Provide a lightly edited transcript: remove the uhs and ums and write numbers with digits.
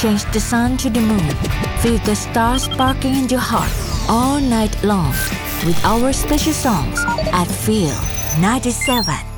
Change the sun to the moon. Feel the stars sparkling in your heart all night long with our special songs at Feel 97.